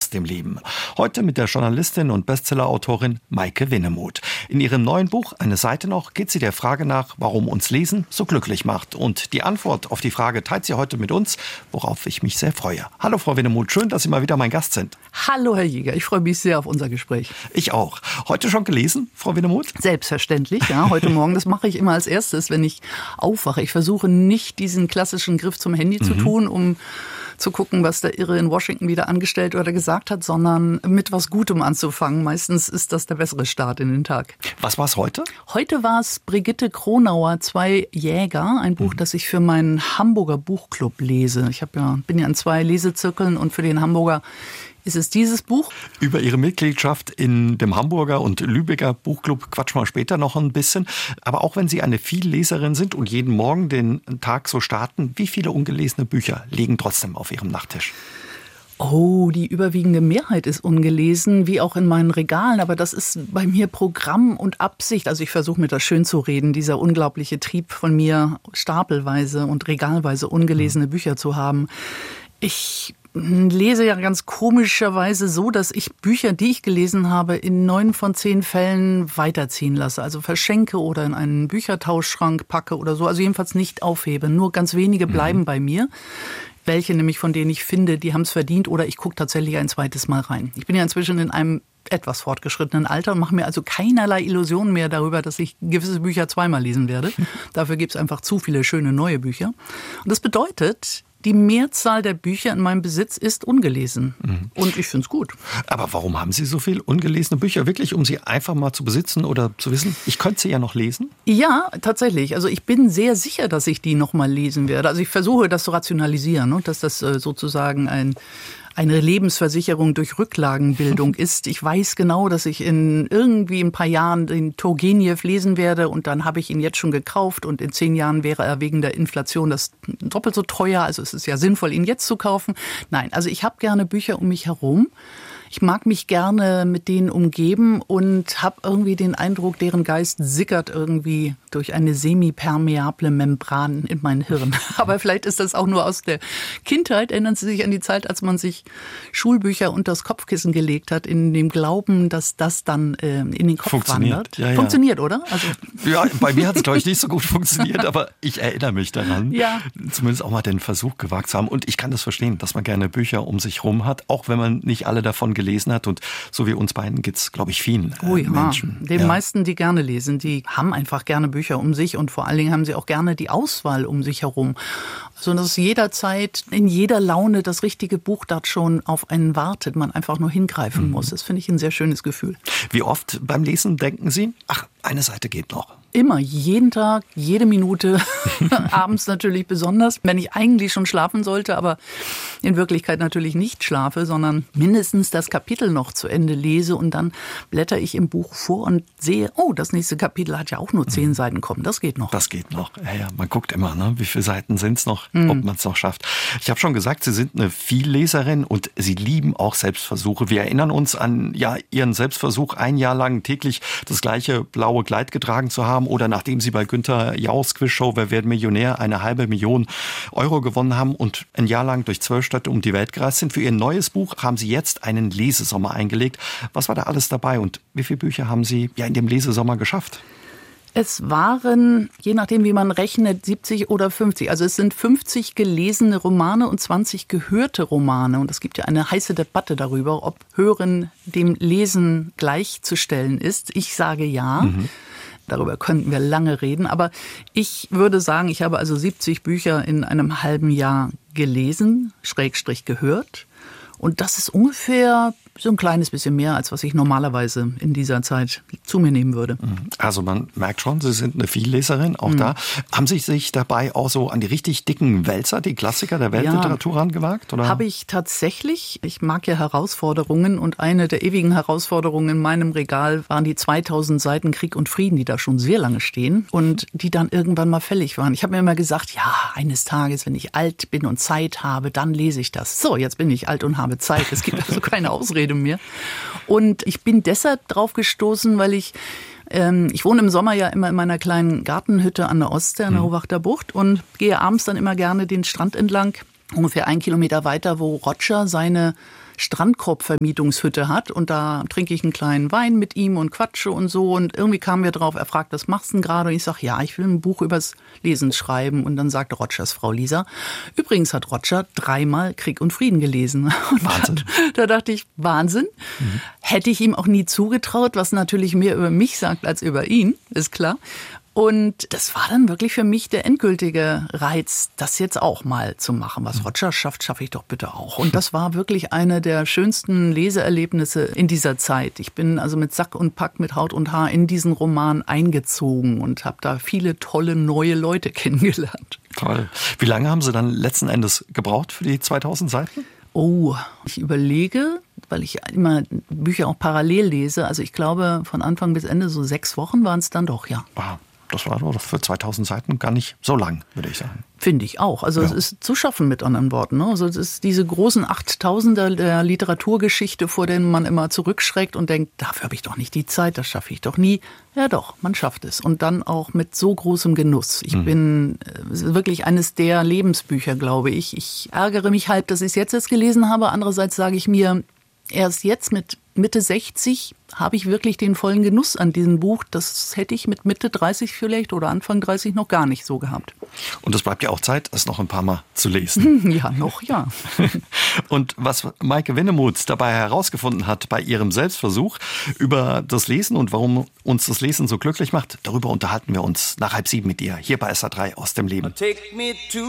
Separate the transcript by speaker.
Speaker 1: aus dem Leben. Heute mit der Journalistin und Bestsellerautorin Maike Winnemuth. In ihrem neuen Buch Eine Seite noch geht sie der Frage nach, warum uns Lesen so glücklich macht. Und die Antwort auf die Frage teilt sie heute mit uns, worauf ich mich sehr freue. Hallo Frau Winnemuth, schön, dass Sie mal wieder mein Gast sind.
Speaker 2: Hallo Herr Jäger, ich freue mich sehr auf unser Gespräch.
Speaker 1: Ich auch. Heute schon gelesen, Frau Winnemuth?
Speaker 2: Selbstverständlich, ja. Heute Morgen, das mache ich immer als erstes, wenn ich aufwache. Ich versuche nicht, diesen klassischen Griff zum Handy zu tun, um zu gucken, was der Irre in Washington wieder angestellt oder gesagt hat, sondern mit was Gutem anzufangen. Meistens ist das der bessere Start in den Tag.
Speaker 1: Was war es heute?
Speaker 2: Heute war es Brigitte Kronauer, 2 Jäger, ein Buch, das ich für meinen Hamburger Buchclub lese. Ich bin ja in 2 Lesezirkeln und für den Hamburger ist es dieses Buch. Über
Speaker 1: Ihre Mitgliedschaft in dem Hamburger und Lübecker Buchclub quatschen wir später noch ein bisschen. Aber auch wenn Sie eine Vielleserin sind und jeden Morgen den Tag so starten, wie viele ungelesene Bücher liegen trotzdem auf Ihrem Nachttisch?
Speaker 2: Oh, die überwiegende Mehrheit ist ungelesen, wie auch in meinen Regalen. Aber das ist bei mir Programm und Absicht. Also ich versuche mir das schön zu reden, dieser unglaubliche Trieb von mir, stapelweise und regalweise ungelesene Bücher zu haben. Ich lese ja ganz komischerweise so, dass ich Bücher, die ich gelesen habe, in 9 von 10 Fällen weiterziehen lasse. Also verschenke oder in einen Büchertauschschrank packe oder so. Also jedenfalls nicht aufhebe. Nur ganz wenige bleiben bei mir. Welche nämlich, von denen ich finde, die haben es verdient, oder ich gucke tatsächlich ein zweites Mal rein. Ich bin ja inzwischen in einem etwas fortgeschrittenen Alter und mache mir also keinerlei Illusionen mehr darüber, dass ich gewisse Bücher zweimal lesen werde. Dafür gibt es einfach zu viele schöne neue Bücher. Und das bedeutet, die Mehrzahl der Bücher in meinem Besitz ist ungelesen. Und ich finde es gut.
Speaker 1: Aber warum haben Sie so viel ungelesene Bücher? Wirklich, um sie einfach mal zu besitzen oder zu wissen, ich könnte sie ja noch lesen?
Speaker 2: Ja, tatsächlich. Also ich bin sehr sicher, dass ich die noch mal lesen werde. Also ich versuche das zu rationalisieren, dass das sozusagen eine Lebensversicherung durch Rücklagenbildung ist. Ich weiß genau, dass ich in irgendwie ein paar Jahren den Turgenev lesen werde und dann habe ich ihn jetzt schon gekauft und in 10 Jahren wäre er wegen der Inflation das doppelt so teuer. Also es ist ja sinnvoll, ihn jetzt zu kaufen. Nein, also ich habe gerne Bücher um mich herum. Ich mag mich gerne mit denen umgeben und habe irgendwie den Eindruck, deren Geist sickert irgendwie durch eine semipermeable Membran in mein Hirn. Aber vielleicht ist das auch nur aus der Kindheit. Erinnern Sie sich an die Zeit, als man sich Schulbücher unter das Kopfkissen gelegt hat, in dem Glauben, dass das dann in den Kopf wandert?
Speaker 1: Ja, ja.
Speaker 2: Funktioniert, oder? Also
Speaker 1: ja, bei mir hat es, glaube ich, nicht so gut funktioniert, aber ich erinnere mich daran,
Speaker 2: ja,
Speaker 1: zumindest auch mal den Versuch gewagt zu haben. Und ich kann das verstehen, dass man gerne Bücher um sich rum hat, auch wenn man nicht alle davon gelesen hat. Und so wie uns beiden geht es, glaube ich, vielen Menschen.
Speaker 2: Den meisten, die gerne lesen, die haben einfach gerne Bücher um sich und vor allen Dingen haben sie auch gerne die Auswahl um sich herum. Also dass jederzeit, in jeder Laune das richtige Buch dort schon auf einen wartet, man einfach nur hingreifen muss. Das finde ich ein sehr schönes Gefühl.
Speaker 1: Wie oft beim Lesen denken Sie, ach, eine Seite geht noch?
Speaker 2: Immer, jeden Tag, jede Minute, abends natürlich besonders, wenn ich eigentlich schon schlafen sollte, aber in Wirklichkeit natürlich nicht schlafe, sondern mindestens das Kapitel noch zu Ende lese und dann blätter ich im Buch vor und sehe, oh, das nächste Kapitel hat ja auch nur 10 Seiten, komm, das geht noch.
Speaker 1: Das geht noch, ja, man guckt immer, ne? Wie viele Seiten sind es noch, ob man es noch schafft. Ich habe schon gesagt, Sie sind eine Vielleserin und Sie lieben auch Selbstversuche. Wir erinnern uns an Ihren Selbstversuch, 1 Jahr lang täglich das gleiche blaue Kleid getragen zu haben. Oder nachdem Sie bei Günther Jauchs Quizshow Wer wird Millionär 500.000 Euro gewonnen haben und ein Jahr lang durch 12 Städte um die Welt gereist sind. Für Ihr neues Buch haben Sie jetzt einen Lesesommer eingelegt. Was war da alles dabei und wie viele Bücher haben Sie in dem Lesesommer geschafft?
Speaker 2: Es waren, je nachdem wie man rechnet, 70 oder 50. Also es sind 50 gelesene Romane und 20 gehörte Romane. Und es gibt ja eine heiße Debatte darüber, ob Hören dem Lesen gleichzustellen ist. Ich sage ja. Darüber könnten wir lange reden. Aber ich würde sagen, ich habe also 70 Bücher in einem halben Jahr gelesen, / gehört. Und das ist ungefähr so ein kleines bisschen mehr, als was ich normalerweise in dieser Zeit zu mir nehmen würde.
Speaker 1: Also man merkt schon, Sie sind eine Vielleserin, auch da. Haben Sie sich dabei auch so an die richtig dicken Wälzer, die Klassiker der Weltliteratur rangewagt? Oder?
Speaker 2: Habe ich tatsächlich. Ich mag ja Herausforderungen und eine der ewigen Herausforderungen in meinem Regal waren die 2000 Seiten Krieg und Frieden, die da schon sehr lange stehen und die dann irgendwann mal fällig waren. Ich habe mir immer gesagt, ja, eines Tages, wenn ich alt bin und Zeit habe, dann lese ich das. So, jetzt bin ich alt und habe Zeit. Es gibt also keine Ausrede mehr. Und ich bin deshalb drauf gestoßen, weil ich wohne im Sommer ja immer in meiner kleinen Gartenhütte an der Ostsee, an der Hohwachter Bucht und gehe abends dann immer gerne den Strand entlang, ungefähr 1 Kilometer weiter, wo Roger seine Strandkorbvermietungshütte hat und da trinke ich einen kleinen Wein mit ihm und quatsche und so und irgendwie kamen wir drauf, er fragt, was machst du denn gerade? Und ich sage, ja, ich will ein Buch übers Lesen schreiben und dann sagte Rogers Frau Lisa, übrigens hat Roger 3-mal Krieg und Frieden gelesen. Und
Speaker 1: Wahnsinn.
Speaker 2: Da dachte ich, Wahnsinn. Hätte ich ihm auch nie zugetraut, was natürlich mehr über mich sagt als über ihn, ist klar. Und das war dann wirklich für mich der endgültige Reiz, das jetzt auch mal zu machen. Was Roger schafft, schaffe ich doch bitte auch. Und das war wirklich eine der schönsten Leseerlebnisse in dieser Zeit. Ich bin also mit Sack und Pack, mit Haut und Haar in diesen Roman eingezogen und habe da viele tolle neue Leute kennengelernt.
Speaker 1: Toll. Wie lange haben Sie dann letzten Endes gebraucht für die 2000 Seiten?
Speaker 2: Oh, ich überlege, weil ich immer Bücher auch parallel lese. Also ich glaube, von Anfang bis Ende so 6 Wochen waren es dann doch, ja.
Speaker 1: Wow. Das war doch für 2000 Seiten gar nicht so lang, würde ich sagen.
Speaker 2: Finde ich auch. Also es ist zu schaffen mit anderen Worten. Ne? Also es ist diese großen 8000er der Literaturgeschichte, vor denen man immer zurückschreckt und denkt, dafür habe ich doch nicht die Zeit, das schaffe ich doch nie. Ja doch, man schafft es. Und dann auch mit so großem Genuss. Ich bin wirklich eines der Lebensbücher, glaube ich. Ich ärgere mich halb, dass ich es jetzt erst gelesen habe. Andererseits sage ich mir, erst jetzt mit Mitte 60 habe ich wirklich den vollen Genuss an diesem Buch. Das hätte ich mit Mitte 30 vielleicht oder Anfang 30 noch gar nicht so gehabt.
Speaker 1: Und es bleibt ja auch Zeit, es noch ein paar Mal zu lesen.
Speaker 2: Ja, noch ja.
Speaker 1: Und was Maike Winnemuth dabei herausgefunden hat bei ihrem Selbstversuch über das Lesen und warum uns das Lesen so glücklich macht, darüber unterhalten wir uns nach 6:30 mit ihr hier bei SA3 aus dem Leben.
Speaker 3: Take me to